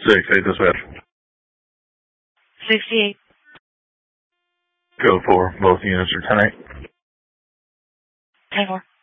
8 dispatch. 68. Code 4. Both units are 10-8. 10-4.